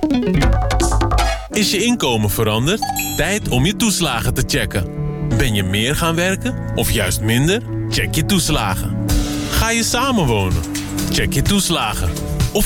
Is je inkomen veranderd? Tijd om je toeslagen te checken. Ben je meer gaan werken of juist minder? Check je toeslagen. Ga je samenwonen? Check je toeslagen. Of